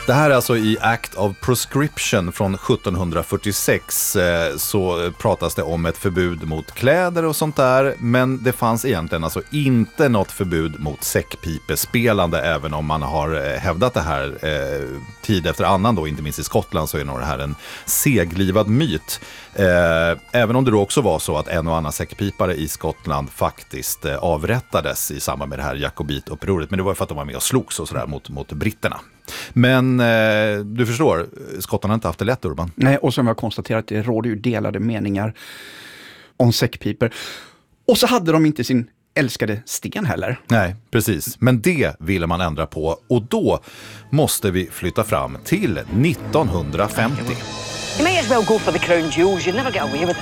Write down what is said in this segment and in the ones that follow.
Det här är alltså i Act of Proscription från 1746 så pratas det om ett förbud mot kläder och sånt där, men det fanns egentligen alltså inte något förbud mot säckpipespelande, även om man har hävdat det här tid efter annan då, inte minst i Skottland så är nog det här en seglivad myt. Även om det då också var så att en och annan säckpipare i Skottland faktiskt avrättades i samband med det här jakobitupproret, men det var för att de var med och slogs och sådär mot britterna. Men du förstår, Skottland har inte haft det lätt, Urban. Nej, och som jag har konstaterat, det råder ju delade meningar om säckpiper. Och så hade de inte sin älskade sten heller. Nej, precis. Men det ville man ändra på, och då måste vi flytta fram till 1950. You may as well go for the crown jewels. You'll never get away with it.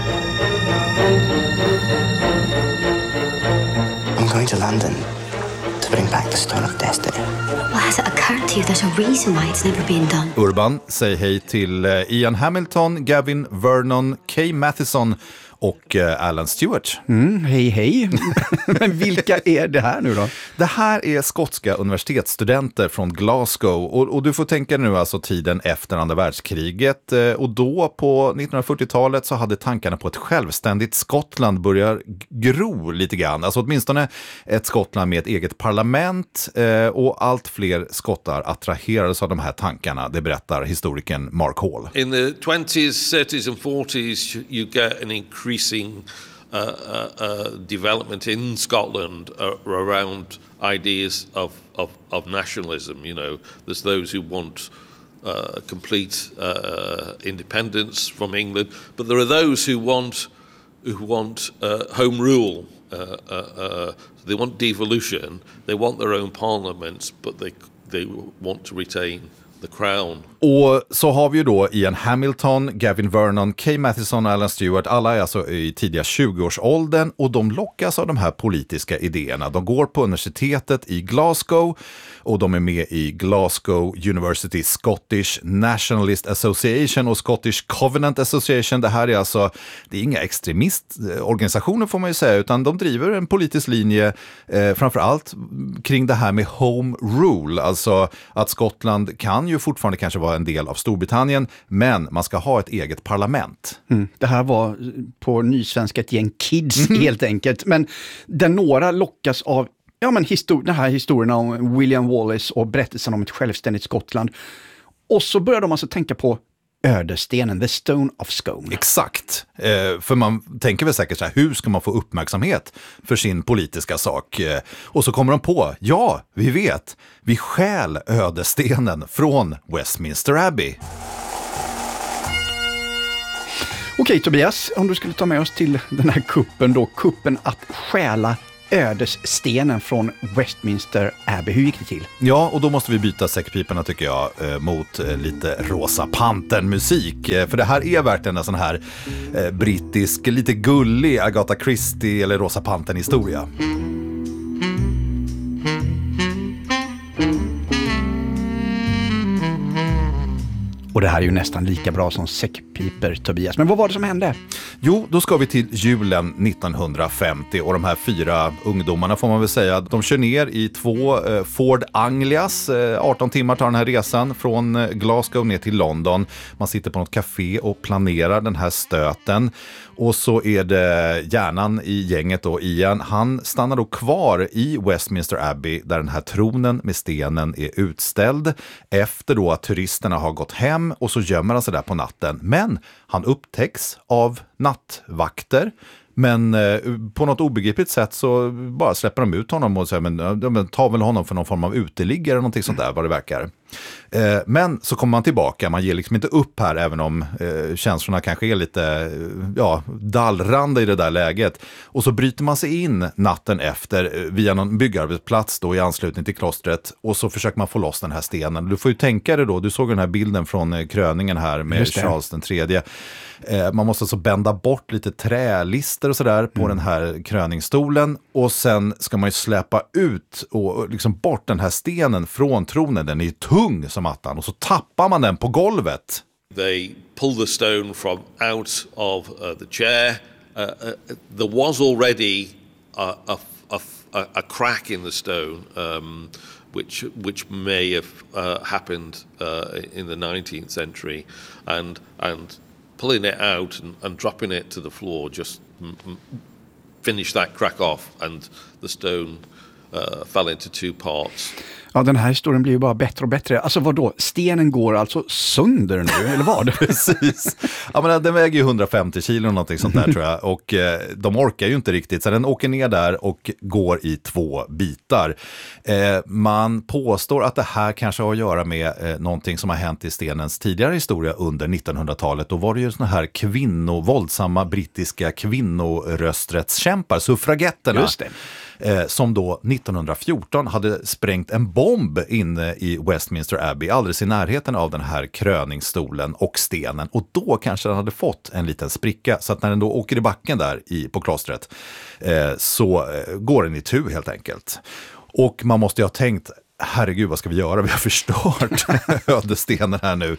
I'm going to London to bring back the Stone of Destiny. Well, has it occurred to you there's a reason why it's never been done? Urban, säg hej till Ian Hamilton, Gavin Vernon, Kay Matheson och Alan Stewart. Hej. Men vilka är det här nu då? Det här är skotska universitetsstudenter från Glasgow, och du får tänka nu alltså tiden efter andra världskriget, och då på 1940-talet så hade tankarna på ett självständigt Skottland börjat gro lite grann. Alltså åtminstone ett Skottland med ett eget parlament, och allt fler skottar attraherades av de här tankarna, det berättar historikern Mark Hall. In the 20s, 30s and 40s you get an increasing development in Scotland around ideas of nationalism. You know, there's those who want complete independence from England, but there are those who want home rule. They want devolution. They want their own parliaments, but they want to retain the crown. Och så har vi ju då Ian Hamilton, Gavin Vernon, Kay Matheson och Alan Stewart. Alla är alltså i tidiga 20-årsåldern, och de lockas av de här politiska idéerna. De går på universitetet i Glasgow, och de är med i Glasgow University Scottish Nationalist Association och Scottish Covenant Association. Det här är alltså, det är inga extremistorganisationer får man ju säga, utan de driver en politisk linje framförallt kring det här med home rule. Alltså att Skottland kan ju fortfarande kanske vara en del av Storbritannien, men man ska ha ett eget parlament. Det här var på nysvenska ett gäng kids helt enkelt, men där några lockas av den här historien om William Wallace och berättelsen om ett självständigt Skottland. Och så börjar de alltså tänka på ödestenen, The Stone of Scone. Exakt, för man tänker väl säkert så här, hur ska man få uppmärksamhet för sin politiska sak? Och så kommer de på, ja, vi vet, vi stjäl ödestenen från Westminster Abbey. Okej, Tobias, om du skulle ta med oss till den här kuppen att stjäla ödesstenen från Westminster Abbey. Hur gick det till? Ja, och då måste vi byta säckpiporna tycker jag mot lite Rosa Pantern-musik. För det här är verkligen en sån här brittisk, lite gullig Agatha Christie eller Rosa Pantern-historia. Och det här är ju nästan lika bra som säckpiper, Tobias. Men vad var det som hände? Jo, då ska vi till julen 1950, och de här 4 ungdomarna får man väl säga, de kör ner i 2 Ford Anglias. 18 timmar tar den här resan från Glasgow ner till London. Man sitter på något café och planerar den här stöten. Och så är det hjärnan i gänget då, Ian. Han stannar då kvar i Westminster Abbey där den här tronen med stenen är utställd efter då att turisterna har gått hem, och så gömmer han sig där på natten. Men han upptäcks av nattvakter. Men på något obegripligt sätt så bara släpper de ut honom och säger, men ta väl honom för någon form av uteliggare eller någonting sånt där, vad det verkar. Men så kommer man tillbaka, man ger liksom inte upp här, även om känslorna kanske är lite dallrande i det där läget. Och så bryter man sig in natten efter via någon byggarbetsplats då i anslutning till klostret, och så försöker man få loss den här stenen. Du får ju tänka dig då, du såg den här bilden från kröningen här med Charles den tredje. Man måste alltså bända bort lite trälister och sådär på den här kröningsstolen, och sen ska man ju släpa ut och liksom bort den här stenen från tronen. Den är tung som attan, och så tappar man den på golvet. They pull the stone from out of the chair. There was already a crack in the stone which may have happened in the 19th century, and pulling it out and dropping it to the floor just finished that crack off, and the stone fell into two parts. Ja, den här historien blir ju bara bättre och bättre. Alltså vadå? Stenen går alltså sönder nu, eller vad? Precis. Ja, men den väger ju 150 kilo eller någonting sånt där tror jag. Och de orkar ju inte riktigt. Så den åker ner där och går i 2 bitar. Man påstår att det här kanske har att göra med någonting som har hänt i stenens tidigare historia under 1900-talet. Då var det ju såna här våldsamma brittiska kvinnorösträttskämpar, suffragetterna. Just det. Som då 1914 hade sprängt en bomb inne i Westminster Abbey alldeles i närheten av den här kröningsstolen och stenen, och då kanske den hade fått en liten spricka, så att när den då åker i backen där på klostret så går den i tu helt enkelt. Och man måste ju ha tänkt, herregud vad ska vi göra, vi har förstört ödestenen här nu.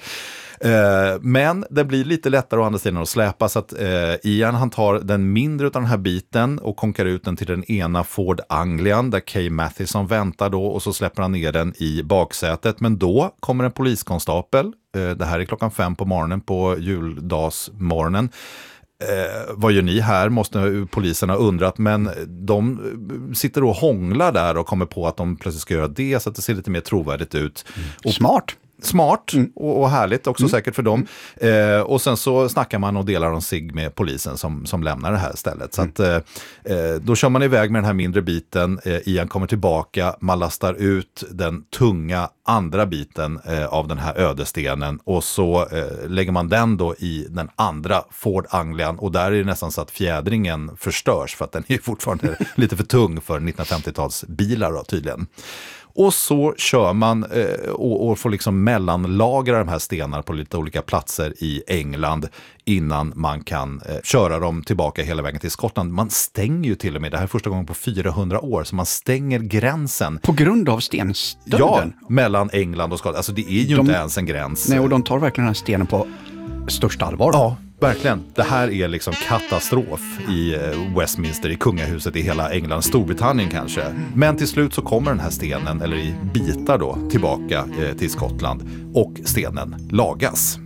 Men det blir lite lättare å andra sidan att släpa, så att Ian han tar den mindre av den här biten och konkar ut den till den ena Ford Anglian där Kay Mathison väntar då, och så släpper han ner den i baksätet. Men då kommer en poliskonstapel, det här är 5:00 på morgonen på juldagsmorgonen. Vad gör ni här, måste polisen ha undrat, men de sitter och hånglar där och kommer på att de plötsligt ska göra det så att det ser lite mer trovärdigt ut. Och Smart och härligt också säkert för dem. Och sen så snackar man och delar om sig med polisen som lämnar det här stället. Så att då kör man iväg med den här mindre biten. Ian kommer tillbaka, man lastar ut den tunga andra biten av den här ödestenen, och så lägger man den då i den andra Ford Anglian, och där är det nästan så att fjädringen förstörs för att den är fortfarande lite för tung för 1950-tals bilar då, tydligen. Och så kör man och får liksom mellanlagra de här stenarna på lite olika platser i England innan man kan köra dem tillbaka hela vägen till Skottland. Man stänger ju till och med, det här är första gången på 400 år, så man stänger gränsen. På grund av stensdöden? Ja, mellan England och Skottland. Alltså det är ju inte ens en gräns. Nej, och de tar verkligen den här stenen på största allvar. Ja, verkligen. Det här är liksom katastrof i Westminster, i kungahuset i hela England, Storbritannien kanske. Men till slut så kommer den här stenen, eller i bitar då, tillbaka till Skottland, och stenen lagas.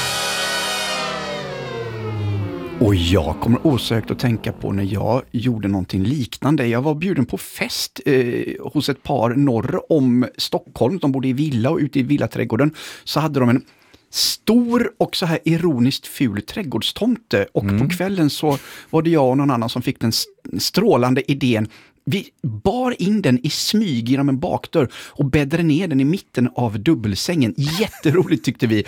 Och jag kommer osökt att tänka på när jag gjorde någonting liknande. Jag var bjuden på fest hos ett par norr om Stockholm. De bodde i villa, och ute i villaträdgården så hade de en stor och så här ironiskt ful trädgårdstomte. Och på kvällen så var det jag och någon annan som fick den strålande idén. Vi bar in den i smyg genom en bakdörr och bäddade ner den i mitten av dubbelsängen. Jätteroligt tyckte vi.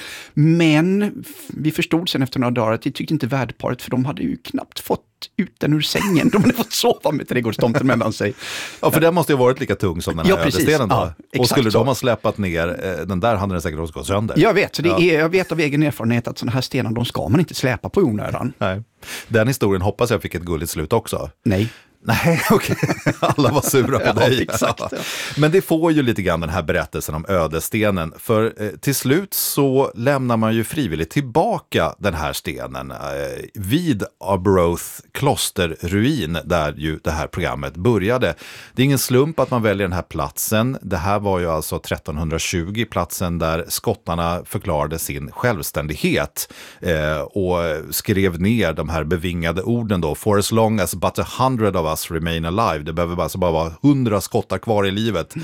Men vi förstod sen efter några dagar att det tyckte inte värdparet, för de hade ju knappt fått ut den ur sängen. De hade fått sova med trädgårdstomten mellan sig. Ja, för den måste ju ha varit lika tung som den här ödestenen då. Ja, och skulle så. De ha släpat ner den där, hade den säkert också gått sönder. Jag vet, så jag vet av egen erfarenhet att sådana här stenar, de ska man inte släpa på onödan. Nej. Den historien hoppas jag fick ett gulligt slut också. Nej. Nej, okej. Alla var sura på dig. Exakt. Ja. Men det får ju lite grann den här berättelsen om ödestenen. För till slut så lämnar man ju frivilligt tillbaka den här stenen vid Arbroath klosterruin, där ju det här programmet började. Det är ingen slump att man väljer den här platsen. Det här var ju alltså 1320, platsen där skottarna förklarade sin självständighet och skrev ner de här bevingade orden då. For as long as but 100 of us remain alive. Det behöver alltså bara vara 100 skottar kvar i livet.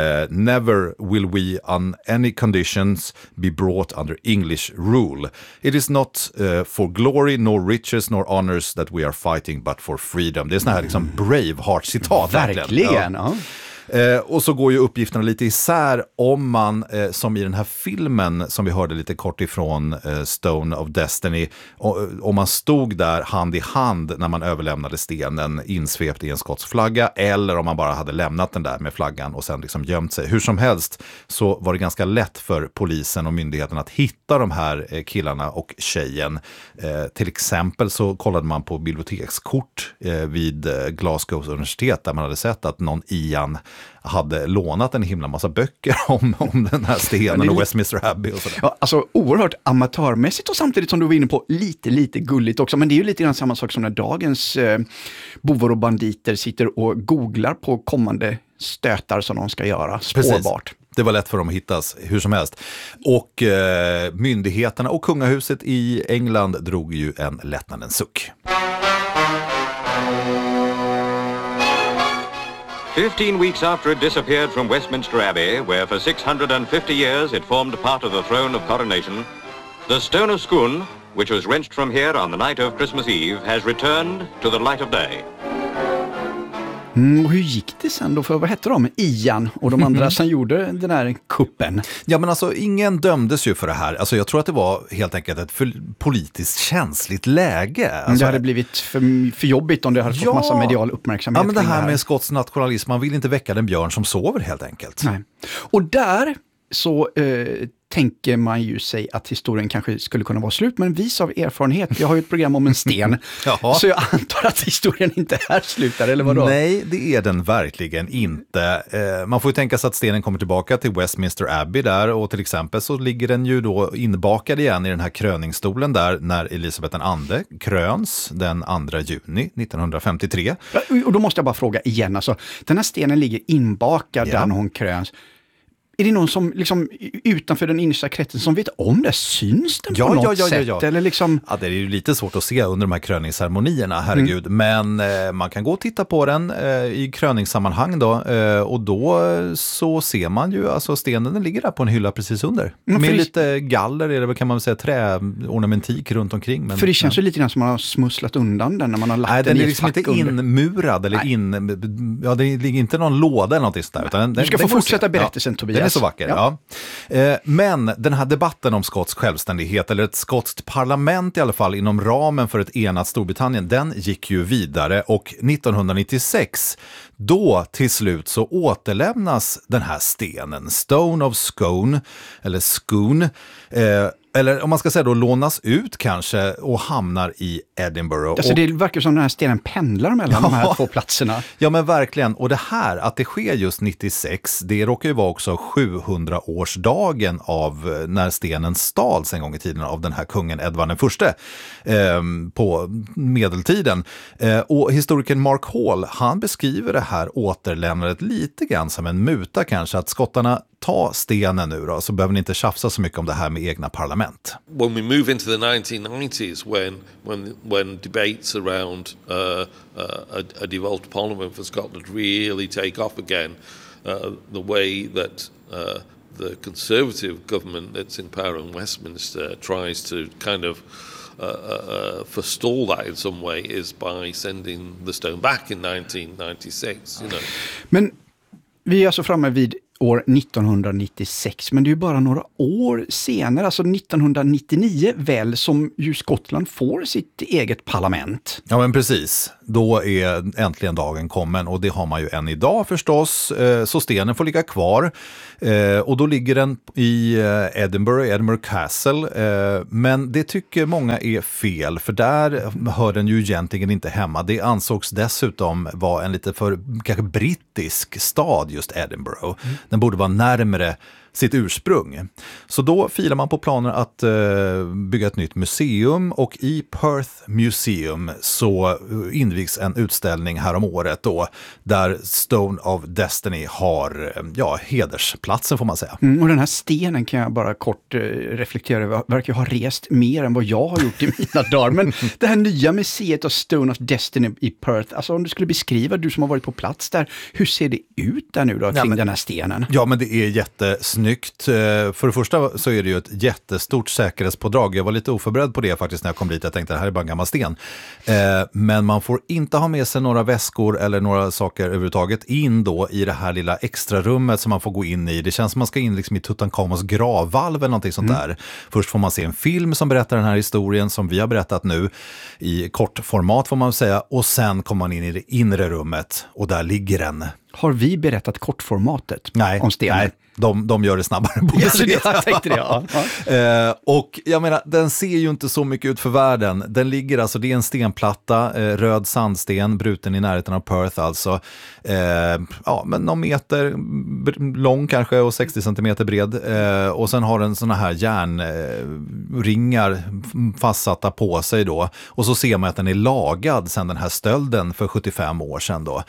Never will we on any conditions be brought under English rule. It is not for glory, nor riches, nor honors that we are fighting, but for freedom. Det är sån här liksom Braveheart-citat. Verkligen, ja. Och så går ju uppgifterna lite isär om man, som i den här filmen som vi hörde lite kort ifrån, Stone of Destiny, om man stod där hand i hand när man överlämnade stenen insvept i en skotsk flagga, eller om man bara hade lämnat den där med flaggan och sen liksom gömt sig. Hur som helst så var det ganska lätt för polisen och myndigheten att hitta de här killarna och tjejen. Till exempel så kollade man på bibliotekskort vid Glasgows universitet, där man hade sett att någon Ian hade lånat en himla massa böcker om den här stenen och Westminster Abbey och sådär. Ja, alltså oerhört amatörmässigt, och samtidigt som du var inne på lite gulligt också. Men det är ju lite grann samma sak som när dagens bovar och banditer sitter och googlar på kommande stötar som de ska göra, spårbart. Precis. Det var lätt för dem att hittas hur som helst. Och myndigheterna och kungahuset i England drog ju en lättnadens suck. 15 weeks after it disappeared from Westminster Abbey, where for 650 years it formed part of the throne of coronation, the stone of Scone, which was wrenched from here on the night of Christmas Eve, has returned to the light of day. Och hur gick det sen då? För vad hette de? Ian och de andra som gjorde den här kuppen? Ja, men alltså ingen dömdes ju för det här. Alltså jag tror att det var helt enkelt ett politiskt känsligt läge. Alltså, det hade blivit för jobbigt om det hade fått massa medial uppmärksamhet. Ja, men det här med skotsk nationalism, man vill inte väcka den björn som sover helt enkelt. Nej. Och där så tänker man ju sig att historien kanske skulle kunna vara slut, men vis av erfarenhet, jag har ju ett program om en sten, så jag antar att historien inte är slut där, eller vadå? Nej, det är den verkligen inte. Man får ju tänka sig att stenen kommer tillbaka till Westminster Abbey där, och till exempel så ligger den ju då inbakad igen i den här kröningsstolen där när Elisabeth II kröns den 2 juni 1953. Och då måste jag bara fråga igen, alltså, den här stenen ligger inbakad där när hon kröns. Är det någon som liksom utanför den innersta kretsen som vet om det? Syns den på något sätt? Ja. Eller liksom... Ja, det är ju lite svårt att se under de här kröningsceremonierna, herregud. Men man kan gå och titta på den i kröningssammanhang då. Och då så ser man ju, alltså stenen den ligger där på en hylla precis under. Med lite galler är det väl, kan man säga, träornamentik runt omkring. Men, för det känns ju lite grann som man har smusslat undan den när man har lagt den i ett fack under. Den är liksom inte inmurad eller ja, det ligger inte någon låda eller någonting sådär. Utan du ska få fortsätta berättelsen, Tobias. Den är så vacker, ja. Men den här debatten om skotsk självständighet, eller ett skotskt parlament i alla fall inom ramen för ett enat Storbritannien, den gick ju vidare, och 1996 då till slut så återlämnas den här stenen, Stone of Scone, eller Scone, eller om man ska säga då lånas ut kanske och hamnar i Edinburgh. Alltså det verkar som den här stenen pendlar mellan de här två platserna. Ja, men verkligen. Och det här, att det sker just 96, det råkar ju vara också 700-årsdagen av när stenen stals en gång i tiden av den här kungen Edvard I på medeltiden. Och historikern Mark Hall, han beskriver det här återlämnandet lite grann som en muta kanske, att skottarna ta stenen nu då, så behöver ni inte tjafsa så mycket om det här med egna parlament. When we move into the 1990s, when debates around a devolved parliament for Scotland really take off again, the way that the Conservative government that's in power in Westminster tries to kind of forestall that in some way is by sending the stone back in 1996. You know. Men vi är alltså framme vid år 1996, men det är ju bara några år senare, alltså 1999 väl, som ju Skottland får sitt eget parlament. Ja, men precis. Då är äntligen dagen kommen, och det har man ju än idag förstås, så stenen får ligga kvar. Och då ligger den i Edinburgh Castle, men det tycker många är fel, för där hör den ju egentligen inte hemma. Det ansågs dessutom vara en lite för kanske brittisk stad, just Edinburgh. Den borde vara närmare sitt ursprung. Så då filar man på planer att bygga ett nytt museum, och i Perth Museum så invigs en utställning här om året då, där Stone of Destiny har hedersplatsen får man säga. Och den här stenen kan jag bara kort reflektera över, verkar ha rest mer än vad jag har gjort i mina dagar. Men det här nya museet av Stone of Destiny i Perth, alltså om du skulle beskriva, du som har varit på plats där, hur ser det ut där nu då kring den här stenen? Ja, men det är jättesnyggt. För det första så är det ju ett jättestort säkerhetspådrag. Jag var lite oförberedd på det faktiskt när jag kom dit. Jag tänkte det här är bara en gammal sten. Men man får inte ha med sig några väskor eller några saker överhuvudtaget in då i det här lilla extra rummet som man får gå in i. Det känns som man ska in liksom i Tutankhamons gravvalv eller någonting sånt där. Först får man se en film som berättar den här historien som vi har berättat nu i kort format får man säga, och sen kommer man in i det inre rummet och där ligger den. Har vi berättat kortformatet om stenen? De gör det snabbare på museet. Jag tänkte det, ja. Och jag menar, den ser ju inte så mycket ut för världen. Den ligger alltså, det är en stenplatta, röd sandsten, bruten i närheten av Perth alltså. Men någon meter lång kanske och 60 centimeter bred. Och sen har den såna här järnringar fastsatta på sig då. Och så ser man att den är lagad sedan den här stölden för 75 år sedan då.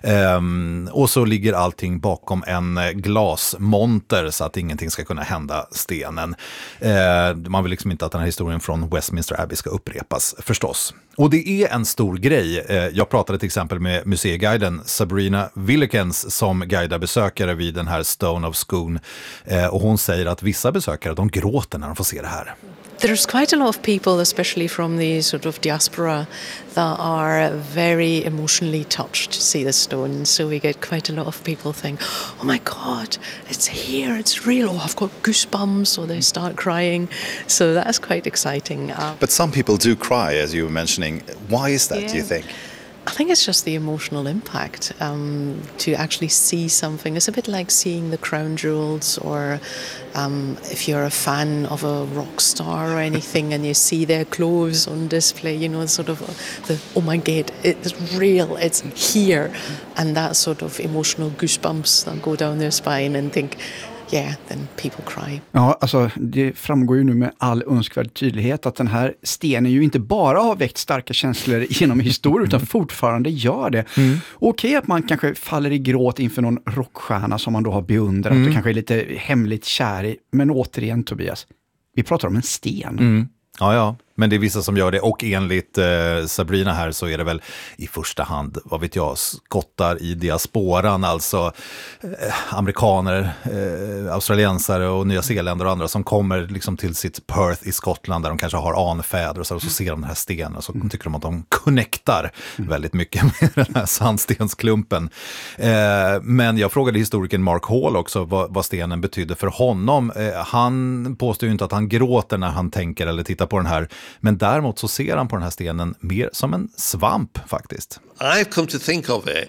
Och så ligger allting bakom en glasmonter så att ingenting ska kunna hända stenen. Man vill liksom inte att den här historien från Westminster Abbey ska upprepas förstås. Och det är en stor grej. Jag pratade till exempel med museiguiden Sabrina Willikens som guidar besökare vid den här Stone of Scone. Och hon säger att vissa besökare, de gråter när de får se det här. There's quite a lot of people, especially from the sort of diaspora, that are very emotionally touched to see the stone. So we get quite a lot of people think, oh my God, it's here, it's real, oh, I've got goosebumps, or they start crying. So that's quite exciting. But some people do cry, as you were mentioning. Why is that, do you think? I think it's just the emotional impact to actually see something. It's a bit like seeing the crown jewels, or if you're a fan of a rock star or anything and you see their clothes on display, you know, sort of oh my God, it's real, it's here. And that sort of emotional goosebumps that go down their spine and think, yeah, then people cry. Ja, alltså det framgår ju nu med all önskvärd tydlighet att den här stenen ju inte bara har väckt starka känslor genom historien utan fortfarande gör det. Okej att man kanske faller i gråt inför någon rockstjärna som man då har beundrat och kanske är lite hemligt kär i. Men återigen Tobias, vi pratar om en sten. Ja, men det är vissa som gör det och enligt Sabrina här så är det väl i första hand, vad vet jag, skottar i diasporan, alltså amerikaner, australiensare och nyzeeländare och andra som kommer liksom till sitt Perth i Skottland där de kanske har anfäder och så ser de den här stenen och så tycker de att de connectar väldigt mycket med den här sandstensklumpen. Men jag frågade historikern Mark Hall också vad stenen betydde för honom. Han påstår ju inte att han gråter när han tänker eller tittar på den här. Men däremot så ser han på den här stenen mer som en svamp faktiskt. I've come to think of it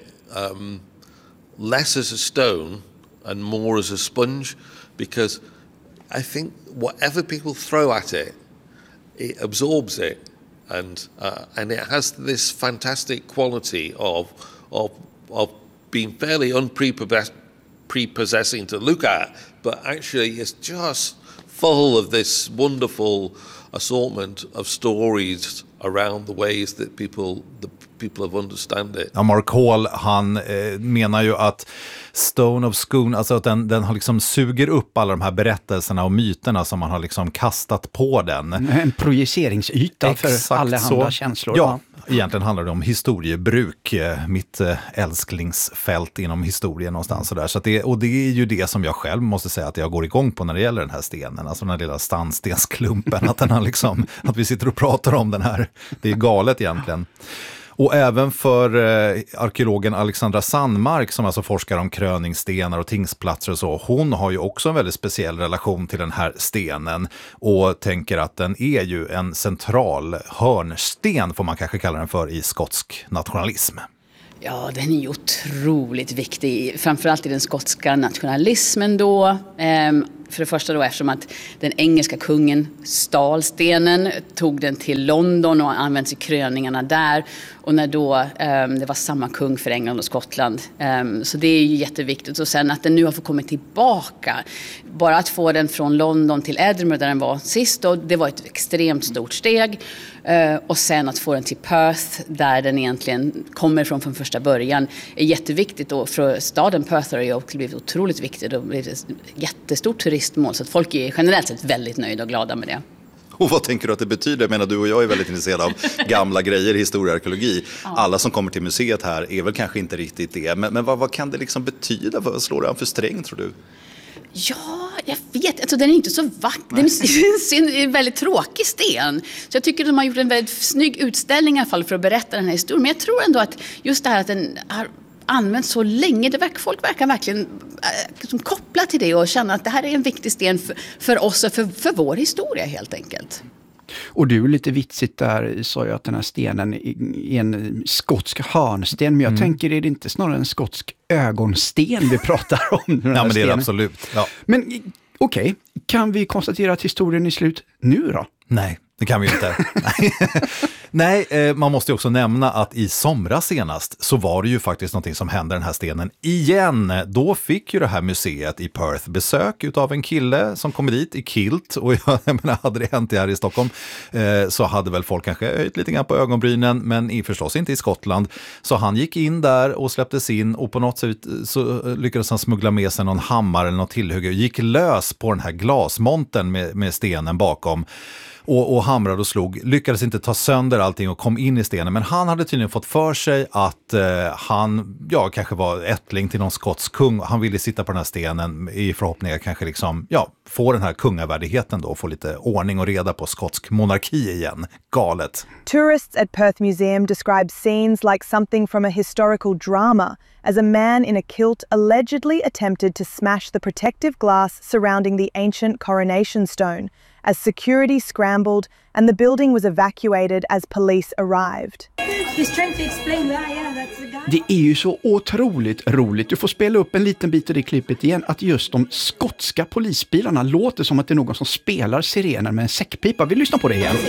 less as a stone and more as a sponge, because I think whatever people throw at it, it absorbs it, and it has this fantastic quality of being fairly unprepossessing to look at, but actually it's just full of this wonderful assortment of stories around the ways that people have understand it. Ja, Mark Hall, han menar ju att Stone of Scone, alltså att den har liksom suger upp alla de här berättelserna och myterna som man har liksom kastat på den. En projiceringsyta. Exakt för alla andra känslor. Ja, egentligen handlar det om historiebruk, mitt älsklingsfält inom historien någonstans sådär. Så att och det är ju det som jag själv måste säga att jag går igång på när det gäller den här stenen, alltså den här lilla sandstensklumpen, att den har liksom, att vi sitter och pratar om den här. Det är galet egentligen. Och även för arkeologen Alexandra Sandmark som alltså forskar om kröningsstenar och tingsplatser och så. Hon har ju också en väldigt speciell relation till den här stenen och tänker att den är ju en central hörnsten, får man kanske kalla den för, i skotsk nationalism. Ja, den är ju otroligt viktig, framförallt i den skotska nationalismen då. För det första då eftersom att den engelska kungen stal stenen, tog den till London och används i kröningarna där. Och när då det var samma kung för England och Skottland. Så det är ju jätteviktigt. Och sen att den nu har fått komma tillbaka. Bara att få den från London till Edinburgh där den var sist, och det var ett extremt stort steg. Och sen att få den till Perth där den egentligen kommer från första början är jätteviktigt. Och för staden Perth har det ju blivit otroligt viktigt och blivit ett jättestort turistmål. Så att folk är generellt sett väldigt nöjda och glada med det. Och vad tänker du att det betyder? Jag menar, du och jag är väldigt intresserade av gamla grejer, historiearkeologi. Alla som kommer till museet här är väl kanske inte riktigt det. Men vad kan det liksom betyda? Vad slår det an för sträng, tror du? Ja, jag vet. Alltså, den är inte så vacker. Den är en väldigt tråkig sten. Så jag tycker att de har gjort en väldigt snygg utställning i alla fall för att berätta den här historien. Men jag tror ändå att just det här att den har använts så länge, folk verkar verkligen koppla till det och känna att det här är en viktig sten för oss och för vår historia helt enkelt. Och du, lite vitsigt där, sa ju att den här stenen är en skotsk hörnsten, men jag tänker, är det inte snarare en skotsk ögonsten vi pratar om? Ja, men det är det absolut. Ja. Men okej, kan vi konstatera att historien är slut nu då? Nej, det kan vi inte. Nej, man måste ju också nämna att i somras senast så var det ju faktiskt någonting som hände den här stenen igen. Då fick ju det här museet i Perth besök utav en kille som kom dit i kilt. Och jag menar, hade det hänt här i Stockholm så hade väl folk kanske höjt lite grann på ögonbrynen, men förstås inte i Skottland. Så han gick in där och släpptes in, och på något sätt så lyckades han smuggla med sig någon hammare eller något tillhygge och gick lös på den här glasmonten med stenen bakom. Och hamrade och slog, lyckades inte ta sönder allting och kom in i stenen. Men han hade tydligen fått för sig att han kanske var ättling till någon skotsk kung. Han ville sitta på den här stenen i förhoppning att kanske liksom, få den här kungavärdigheten då och få lite ordning och reda på skotsk monarki igen. Galet. Tourists at Perth Museum describe scenes like something from a historical drama, as a man in a kilt allegedly attempted to smash the protective glass surrounding the ancient coronation stone, as security scrambled and the building was evacuated as police arrived. Det är ju så otroligt roligt. Du får spela upp en liten bit av det klippet igen, att just de skotska polisbilarna låter som att det är någon som spelar sirener med en säckpipa. Vi lyssnar på det igen.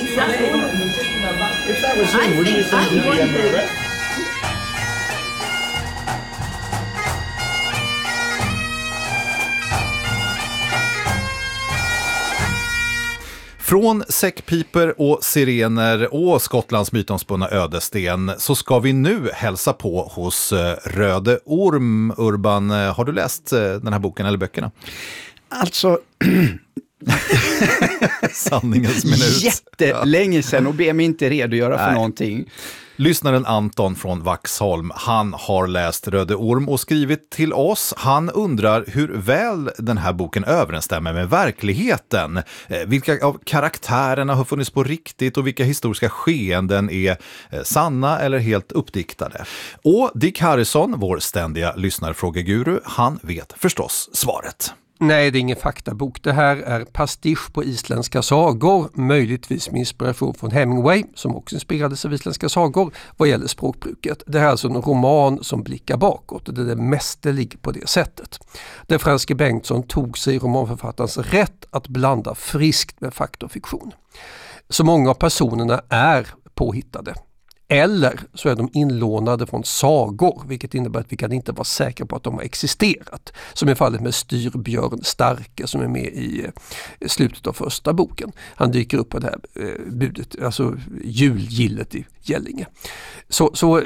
Från säckpiper och sirener och Skottlands mytomspunna ödesten så ska vi nu hälsa på hos Röde Orm. Urban, har du läst den här boken eller böckerna? Alltså... Sanningens minut. Jättelänge sedan, och be mig inte redogöra för någonting. Lyssnaren Anton från Vaxholm, han har läst Röde Orm och skrivit till oss. Han undrar hur väl den här boken överensstämmer med verkligheten. Vilka av karaktärerna har funnits på riktigt och vilka historiska skeenden är sanna eller helt uppdiktade. Och Dick Harrison, vår ständiga lyssnarfrågeguru, han vet förstås svaret. Nej, det är ingen faktabok. Det här är pastisch på isländska sagor, möjligtvis med inspiration från Hemingway, som också inspirerades av isländska sagor vad gäller språkbruket. Det här är alltså en roman som blickar bakåt, och det mesta ligger på det sättet. Där Franske Bengtsson tog sig romanförfattarens rätt att blanda friskt med fakta och fiktion. Så många av personerna är påhittade. Eller så är de inlånade från sagor, vilket innebär att vi kan inte vara säkra på att de har existerat. Som i fallet med Styrbjörn Starke som är med i slutet av första boken. Han dyker upp på det här budet, alltså julgillet i Gällinge. Så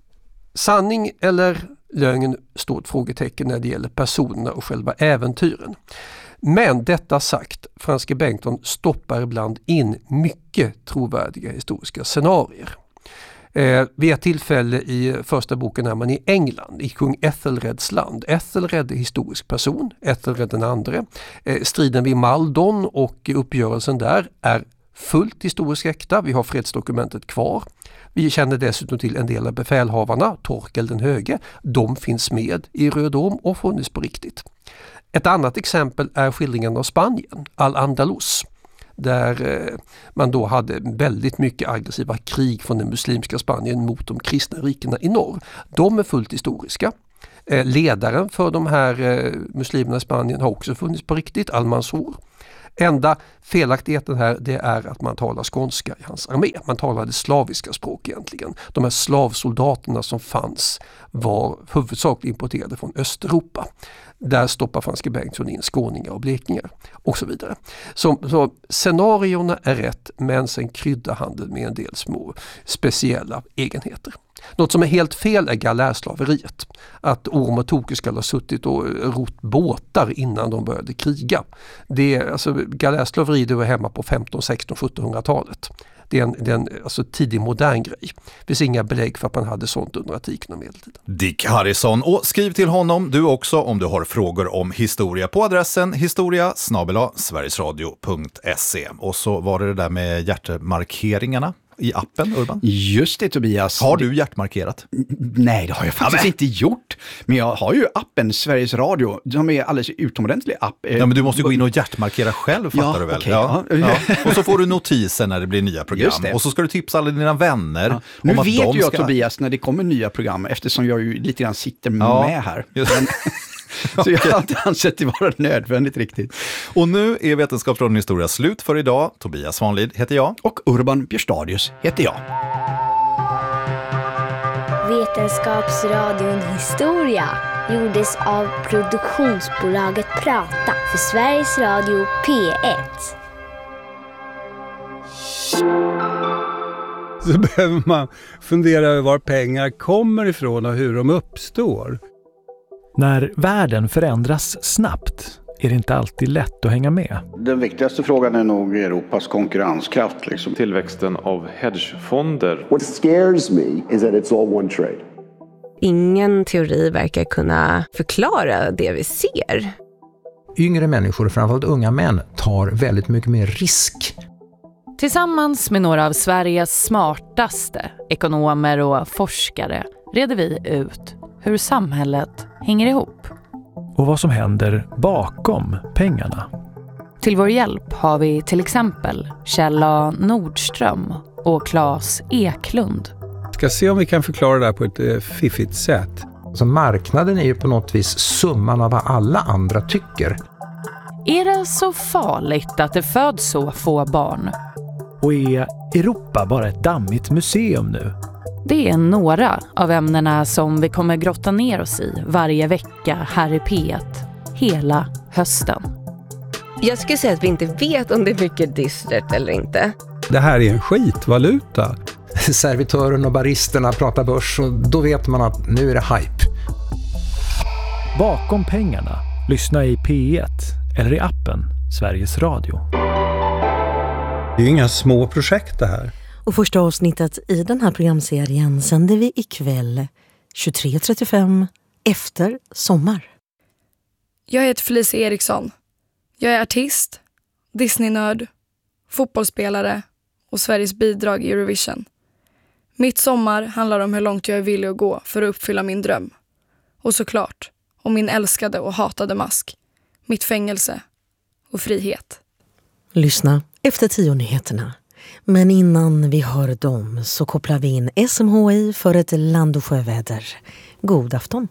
sanning eller lögn står ett frågetecken när det gäller personerna och själva äventyren. Men detta sagt, Franske Bengtsson stoppar ibland in mycket trovärdiga historiska scenarier. Vid ett tillfälle i första boken är man i England, i kung Ethelreds land. Ethelred är historisk person, Ethelred den andre. Striden vid Maldon och uppgörelsen där är fullt historiskt äkta. Vi har fredsdokumentet kvar. Vi känner dessutom till en del av befälhavarna, Torkel den höge. De finns med i Röde Orm och funnits på riktigt. Ett annat exempel är skildringen av Spanien, Al-Andalus. Där man då hade väldigt mycket aggressiva krig från den muslimska Spanien mot de kristna rikena i norr. De är fullt historiska. Ledaren för de här muslimerna i Spanien har också funnits på riktigt, Al-Mansur. Enda felaktigheten här, det är att man talar skånska i hans armé. Man talade slaviska språk egentligen. De här slavsoldaterna som fanns var huvudsakligen importerade från Östeuropa. Där stoppar Franske Bengtsson in skåningar och blekingar och så vidare. Så scenarierna är rätt, men sen kryddar handeln med en del små speciella egenheter. Något som är helt fel är galärslaveriet. Att Orm och Toke ska ha suttit och rott båtar innan de började kriga. Galärslaveri, det var hemma på 15, 16, 1700-talet. Det är en tidig modern grej. Det finns inga belägg för att man hade sånt under antiken och medeltiden. Dick Harrison, och skriv till honom du också om du har frågor om historia på adressen historia@sverigesradio.se. Och så var det där med hjärtmarkeringarna. i appen, Urban? Just det, Tobias. Har du hjärtmarkerat? Nej, det har jag faktiskt inte gjort. Men jag har ju appen Sveriges Radio. De är alldeles utomordentlig app. Ja, men du måste gå in och hjärtmarkera själv, fattar du väl? Okay, ja. Och så får du notiser när det blir nya program. Och så ska du tipsa alla dina vänner. Ja. Nu vet ju jag, Tobias, när det kommer nya program, eftersom jag ju lite grann sitter med här. Så jag har inte ansett det vara nödvändigt riktigt. Och nu är Vetenskapsradion Historia slut för idag. Tobias Svanlid heter jag. Och Urban Björstadius heter jag. Vetenskapsradion Historia gjordes av produktionsbolaget Prata för Sveriges Radio P1. Så behöver man fundera över var pengar kommer ifrån och hur de uppstår. När världen förändras snabbt är det inte alltid lätt att hänga med. Den viktigaste frågan är nog Europas konkurrenskraft. Liksom. Tillväxten av hedgefonder. What scares me is that it's all one trade. Ingen teori verkar kunna förklara det vi ser. Yngre människor, framförallt unga män, tar väldigt mycket mer risk. Tillsammans med några av Sveriges smartaste ekonomer och forskare reder vi ut hur samhället hänger ihop. Och vad som händer bakom pengarna. Till vår hjälp har vi till exempel Kjell A. Nordström och Claes Eklund. Ska se om vi kan förklara det här på ett fiffigt sätt. Så marknaden är ju på något vis summan av vad alla andra tycker. Är det så farligt att det föds så få barn? Och är Europa bara ett dammigt museum nu? Det är några av ämnena som vi kommer grotta ner oss i varje vecka här i P1 hela hösten. Jag skulle säga att vi inte vet om det är mycket dystert eller inte. Det här är en skitvaluta. Servitören och baristerna pratar börs och då vet man att nu är det hype. Bakom pengarna, lyssna i P1 eller i appen Sveriges Radio. Det är ju inga små projekt det här. Och första avsnittet i den här programserien sänder vi ikväll 23:35 efter sommar. Jag heter Felicia Eriksson. Jag är artist, Disney-nörd, fotbollsspelare och Sveriges bidrag i Eurovision. Mitt sommar handlar om hur långt jag är villig att gå för att uppfylla min dröm. Och såklart om min älskade och hatade mask, mitt fängelse och frihet. Lyssna efter 10-nyheterna. Men innan vi hör dem så kopplar vi in SMHI för ett land- och sjöväder. God afton!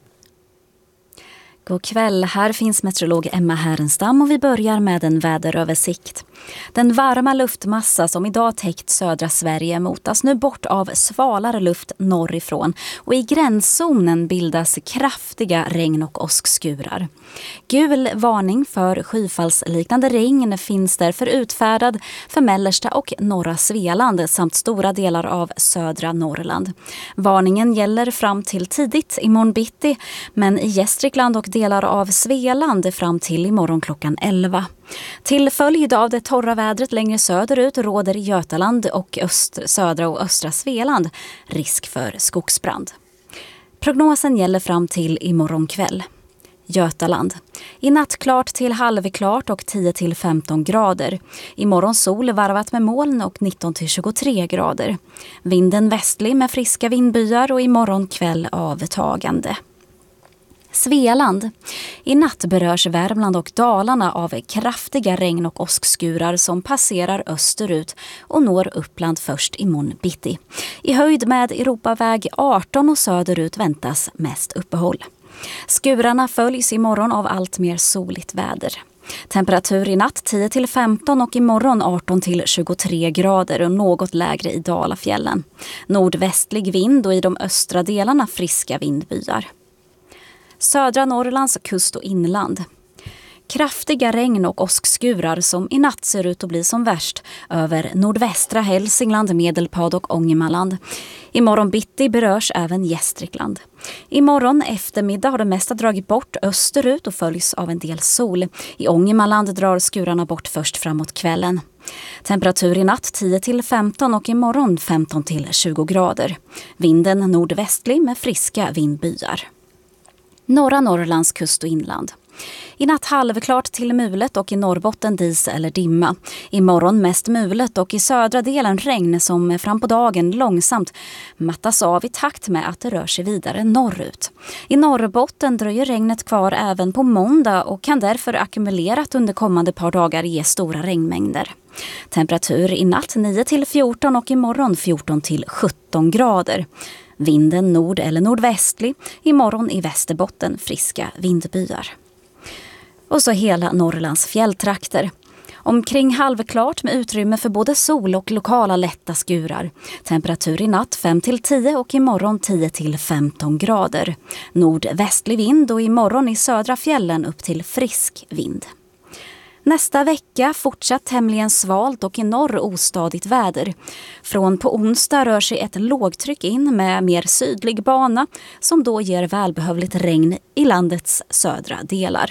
God kväll, här finns meteorolog Emma Härenstam och vi börjar med en väderöversikt. Den varma luftmassa som idag täckt södra Sverige motas nu bort av svalare luft norrifrån och i gränszonen bildas kraftiga regn- och åskskurar. Gul varning för skyfallsliknande regn finns därför utfärdad för mellersta och norra Svealand samt stora delar av södra Norrland. Varningen gäller fram till tidigt imorgon bitti, men i Gästrikland och delar av Svealand fram till imorgon klockan 11. Till följd av det torra vädret längre söderut råder i Götaland och södra och östra Svealand risk för skogsbrand. Prognosen gäller fram till imorgon kväll. Götaland. I natt klart till halvklart och 10-15 grader. Imorgon sol varvat med moln och 19-23 grader. Vinden västlig med friska vindbyar och imorgon kväll avtagande. Svealand. I natt berörs Värmland och Dalarna av kraftiga regn- och åskskurar som passerar österut och når Uppland först imorgon bitti. I höjd med Europaväg 18 och söderut väntas mest uppehåll. Skurarna följs imorgon av allt mer soligt väder. Temperatur i natt 10-15 och imorgon 18-23 grader och något lägre i Dalafjällen. Nordvästlig vind och i de östra delarna friska vindbyar. Södra Norrlands kust och inland. Kraftiga regn- och åskskurar som i natt ser ut att bli som värst över nordvästra Hälsingland, Medelpad och Ångermanland. Imorgon bitti berörs även Gästrikland. Imorgon eftermiddag har det mesta dragit bort österut och följs av en del sol. I Ångermanland drar skurarna bort först framåt kvällen. Temperatur i natt 10-15 och imorgon 15-20 grader. Vinden nordvästlig med friska vindbyar. Norra Norrlands kust och inland. I natt halvklart till mulet och i Norrbotten dis eller dimma. Imorgon mest mulet och i södra delen regn som fram på dagen långsamt mattas av i takt med att det rör sig vidare norrut. I Norrbotten dröjer regnet kvar även på måndag och kan därför ackumulerat under kommande par dagar ge stora regnmängder. Temperatur i natt 9-14 och imorgon 14-17 grader. Vinden nord- eller nordvästlig, imorgon i Västerbotten friska vindbyar. Och så hela Norrlands fjälltrakter. Omkring halvklart med utrymme för både sol och lokala lätta skurar. Temperatur i natt 5-10 och imorgon 10-15 grader. Nordvästlig vind och imorgon i södra fjällen upp till frisk vind. Nästa vecka fortsatt tämligen svalt och i norr ostadigt väder. Från på onsdag rör sig ett lågtryck in med mer sydlig bana som då ger välbehövligt regn i landets södra delar.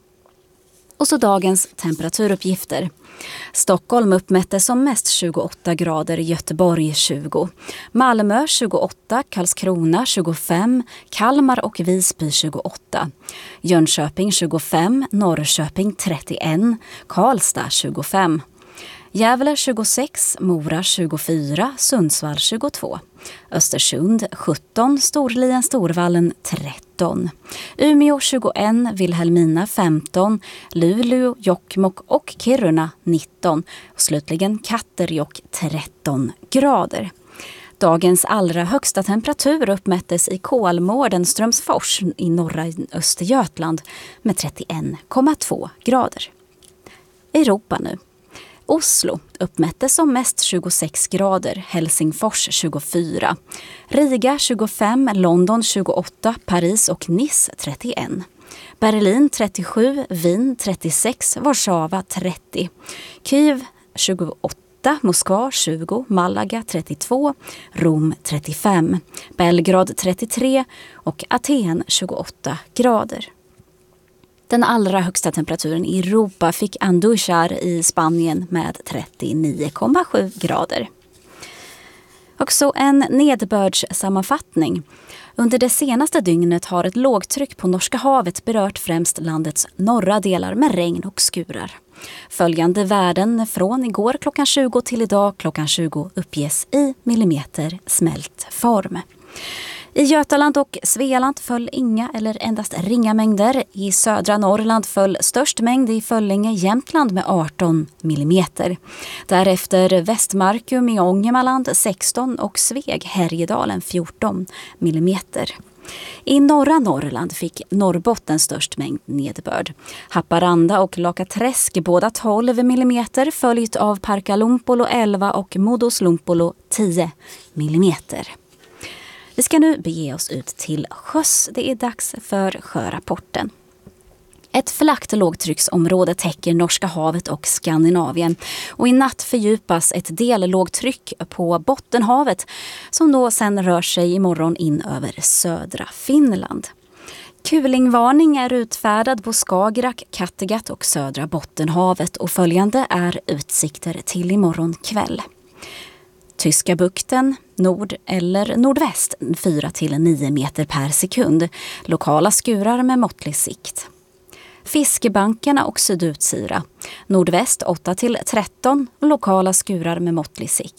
Och så dagens temperaturuppgifter. Stockholm uppmättes som mest 28 grader, Göteborg 20. Malmö 28, Karlskrona 25, Kalmar och Visby 28. Jönköping 25, Norrköping 31, Karlstad 25. Gävle 26, Mora 24, Sundsvall 22. Östersund 17, Storlien Storvallen 13. Umeå 21, Vilhelmina 15, Luleå, Jokkmokk och Kiruna 19. Och slutligen Katterjåkk 13 grader. Dagens allra högsta temperatur uppmättes i Kolmården, Strömsfors i norra Östergötland med 31,2 grader. Europa nu. Oslo uppmättes som mest 26 grader, Helsingfors 24, Riga 25, London 28, Paris och Nice 31, Berlin 37, Wien 36, Warszawa 30, Kyiv 28, Moskva 20, Malaga 32, Rom 35, Belgrad 33 och Aten 28 grader. Den allra högsta temperaturen i Europa fick Andújar i Spanien med 39,7 grader. Också en nederbördssammanfattning. Under det senaste dygnet har ett lågtryck på Norska havet berört främst landets norra delar med regn och skurar. Följande värden från igår klockan 20 till idag klockan 20 uppges i millimeter smältform. I Götaland och Svealand föll inga eller endast ringa mängder. I södra Norrland föll störst mängd i Föllinge, Jämtland med 18 millimeter. Därefter Västmarkum i Ångermanland 16 och Sveg, Härjedalen 14 millimeter. I norra Norrland fick Norrbotten störst mängd nederbörd. Haparanda och Lakaträsk båda 12 millimeter följt av Parkalompolo 11 och Modoslompolo 10 millimeter. Vi ska nu bege oss ut till sjöss. Det är dags för sjörapporten. Ett flackt lågtrycksområde täcker Norska havet och Skandinavien. Och i natt fördjupas ett dellågtryck på Bottenhavet som då sen rör sig imorgon in över södra Finland. Kulingvarning är utfärdad på Skagerrak, Kattegatt och södra Bottenhavet och följande är utsikter till imorgon kväll. Tyska bukten, nord eller nordväst 4-9 meter per sekund. Lokala skurar med måttlig sikt. Fiskebankarna och Sydutsira. Nordväst 8-13, lokala skurar med måttlig sikt.